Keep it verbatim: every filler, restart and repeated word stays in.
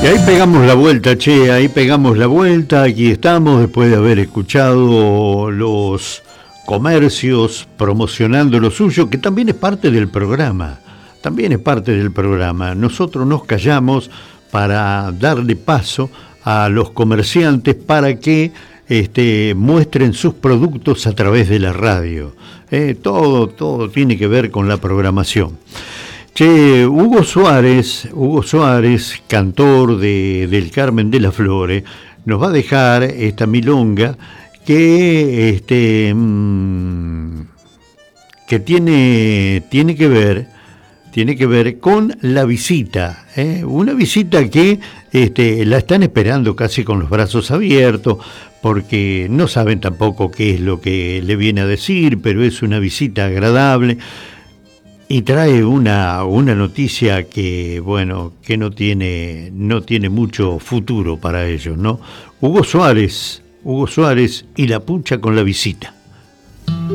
Y ahí pegamos la vuelta, che, ahí pegamos la vuelta, aquí estamos después de haber escuchado los comercios promocionando lo suyo, que también es parte del programa, también es parte del programa. Nosotros nos callamos para darle paso a los comerciantes para que este, muestren sus productos a través de la radio. Eh, todo, todo tiene que ver con la programación. Che, Hugo Suárez, Hugo Suárez, cantor de, del Carmen de las Flores, nos va a dejar esta milonga que, este, mmm, que tiene, tiene que ver, tiene que ver con la visita, ¿eh? Una visita que este, la están esperando casi con los brazos abiertos, porque no saben tampoco qué es lo que le viene a decir, pero es una visita agradable. Y trae una, una noticia que, bueno, que no tiene, no tiene mucho futuro para ellos, ¿no? Hugo Suárez, Hugo Suárez y la pucha con la visita.